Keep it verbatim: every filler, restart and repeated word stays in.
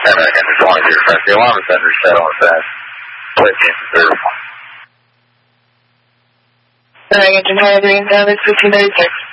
And I just wanted to refresh the alarm sender set on fast. Let's get the third one. Alright, engine high, green, down, it's fifteen thirty-six.